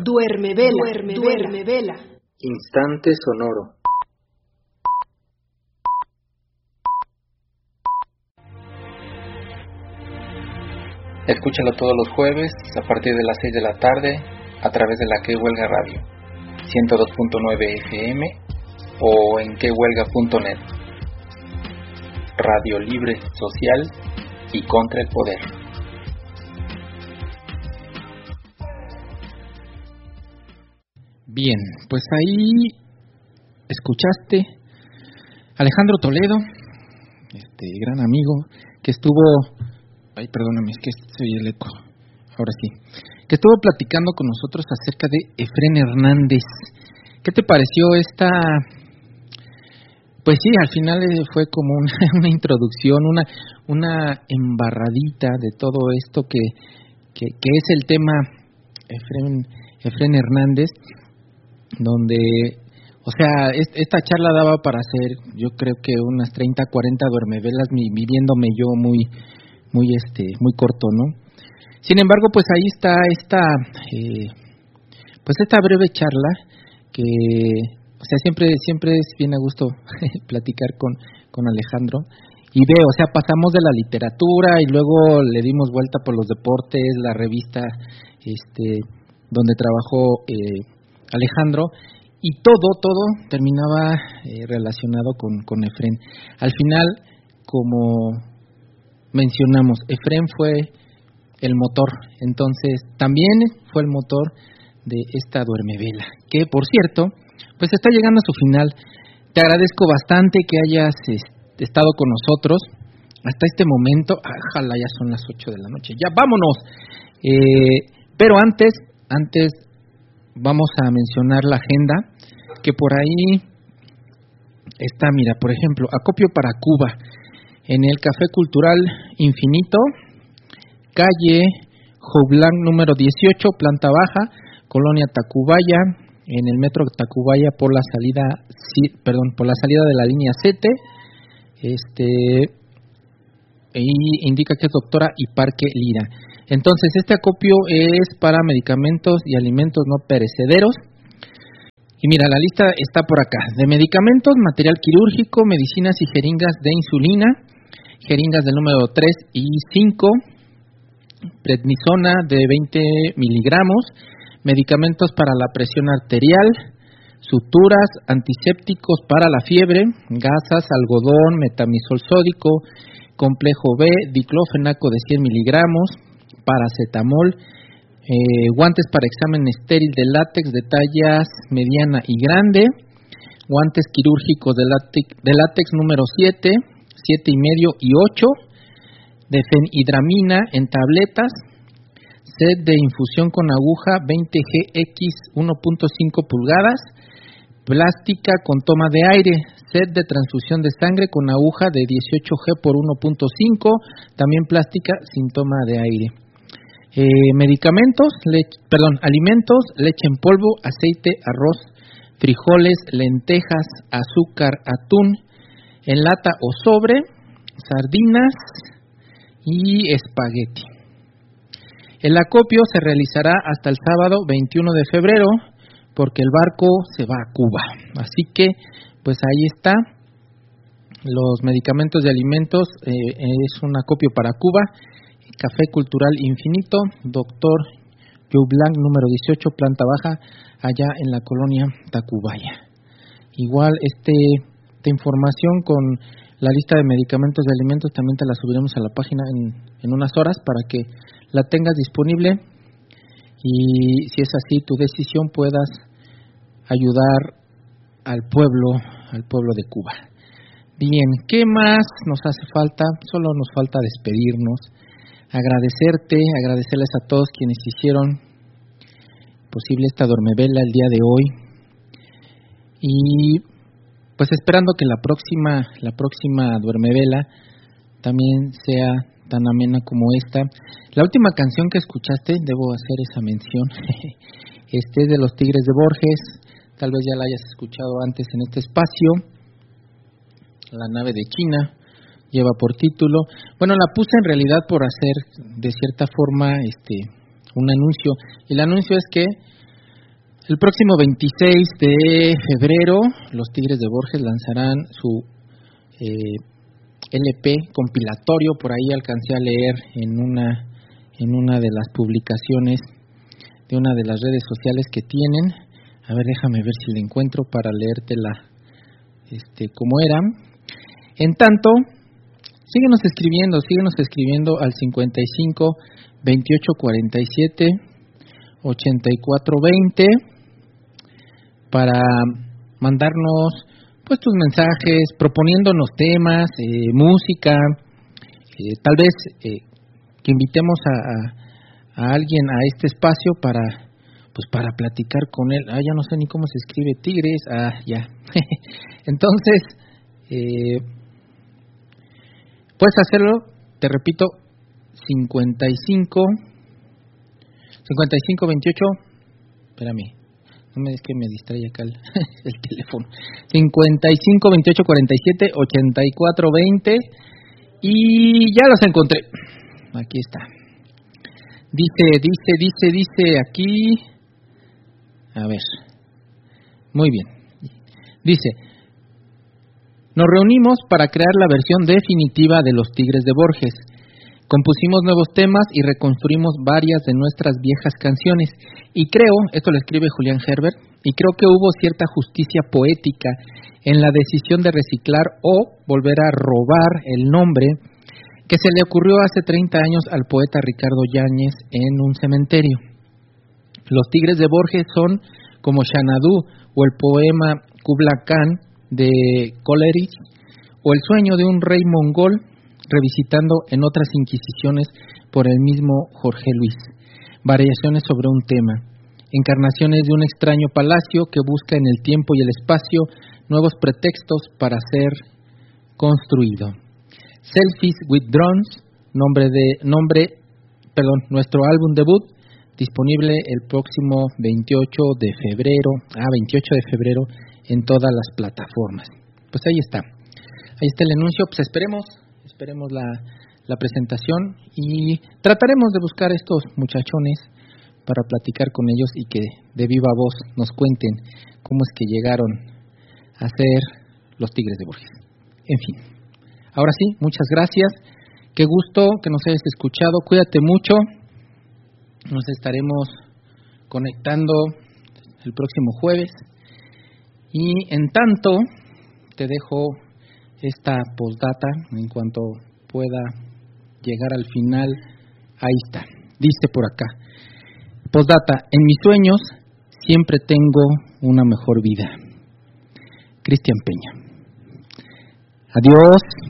Duerme vela. Instante sonoro. Escúchalo todos los jueves a partir de las 6 de la tarde a través de la Que Huelga Radio, 102.9 FM o en quehuelga.net. Radio libre, social y contra el poder. Bien, pues ahí escuchaste Alejandro Toledo, gran amigo que estuvo, perdóname, es que soy el eco, ahora sí, que estuvo platicando con nosotros acerca de Efrén Hernández. ¿Qué te pareció esta? Pues sí, al final fue como una introducción, una embarradita de todo esto que es el tema Efrén Hernández, donde, o sea, esta charla daba para hacer, yo creo que unas 30, 40 duermevelas, viviéndome yo muy corto, ¿no? Sin embargo, pues ahí está esta breve charla que, o sea, siempre es bien a gusto platicar con Alejandro. Y veo, o sea, pasamos de la literatura y luego le dimos vuelta por los deportes, la revista donde trabajó Alejandro, y todo terminaba relacionado con Efrén. Al final, como mencionamos, Efrén fue el motor, entonces también fue el motor de esta duermevela, que por cierto, pues está llegando a su final. Te agradezco bastante que hayas estado con nosotros hasta este momento. Ojalá ya son las 8 de la noche, ya vámonos. Pero antes vamos a mencionar la agenda, que por ahí está, mira, por ejemplo, acopio para Cuba, en el Café Cultural Infinito, calle Joublanc número 18, planta baja, Colonia Tacubaya, en el metro Tacubaya por la salida de la línea 7, y indica que es Doctora y Parque Lira. Entonces, este acopio es para medicamentos y alimentos no perecederos. Y mira, la lista está por acá: de medicamentos, material quirúrgico, medicinas y jeringas de insulina, jeringas del número 3 y 5, prednisona de 20 miligramos, medicamentos para la presión arterial, suturas, antisépticos para la fiebre, gasas, algodón, metamizol sódico, complejo B, diclofenaco de 100 miligramos, paracetamol, guantes para examen estéril de látex de tallas mediana y grande, guantes quirúrgicos de látex número 7, 7 y medio y 8, de fenhidramina en tabletas, set de infusión con aguja 20GX 1.5 pulgadas, plástica con toma de aire, set de transfusión de sangre con aguja de 18G por 1.5, también plástica sin toma de aire. Alimentos, leche en polvo, aceite, arroz, frijoles, lentejas, azúcar, atún, en lata o sobre, sardinas y espagueti. El acopio se realizará hasta el sábado 21 de febrero, porque el barco se va a Cuba. Así que, pues ahí está, los medicamentos y alimentos, es un acopio para Cuba, Café Cultural Infinito, Doctor Joublanc número 18, planta baja, allá en la colonia Tacubaya. Igual esta información con la lista de medicamentos y alimentos también te la subiremos a la página en unas horas para que la tengas disponible, y si es así tu decisión, puedas ayudar al pueblo de Cuba. Bien, ¿qué más nos hace falta? Solo nos falta despedirnos, agradecerles a todos quienes hicieron posible esta duermevela el día de hoy, y pues esperando que la próxima duermevela también sea tan amena como esta. La última canción que escuchaste, debo hacer esa mención, es de Los Tigres de Borges, tal vez ya la hayas escuchado antes en este espacio, La Nave de China, lleva por título, bueno, la puse en realidad por hacer de cierta forma un anuncio, y el anuncio es que El próximo 26 de febrero, los Tigres de Borges lanzarán su LP compilatorio. Por ahí alcancé a leer en una de las publicaciones de una de las redes sociales que tienen. A ver, déjame ver si la encuentro para leértela como era. En tanto, síguenos escribiendo al 55 28 47 84 20 para mandarnos pues tus mensajes, proponiéndonos temas, música, tal vez que invitemos a alguien a este espacio para platicar con él. Ya no sé ni cómo se escribe Tigres. Ya. Entonces, puedes hacerlo, te repito, 55 28, espérame, es que me distrae acá el teléfono, 55 28 47 84 20, y ya los encontré, aquí está. Dice aquí, a ver, muy bien, dice: nos reunimos para crear la versión definitiva de Los Tigres de Borges. Compusimos nuevos temas y reconstruimos varias de nuestras viejas canciones. Y creo, esto lo escribe Julián Herbert, y creo que hubo cierta justicia poética en la decisión de reciclar o volver a robar el nombre que se le ocurrió hace 30 años al poeta Ricardo Yáñez en un cementerio. Los Tigres de Borges son como Xanadu o el poema Kubla Khan de Coleridge, o el sueño de un rey mongol revisitando en otras inquisiciones por el mismo Jorge Luis. Variaciones sobre un tema, encarnaciones de un extraño palacio que busca en el tiempo y el espacio nuevos pretextos para ser construido. Selfies with Drones, nuestro álbum debut, disponible el próximo 28 de febrero en todas las plataformas. Pues ahí está el anuncio. Pues esperemos la presentación y trataremos de buscar a estos muchachones para platicar con ellos y que de viva voz nos cuenten cómo es que llegaron a ser los Tigres de Borges. En fin, ahora sí, muchas gracias, qué gusto que nos hayas escuchado, cuídate mucho, nos estaremos conectando el próximo jueves, y en tanto te dejo esta postdata en cuanto pueda llegar al final. Ahí está, dice por acá: postdata, en mis sueños siempre tengo una mejor vida. Cristian Peña. Adiós.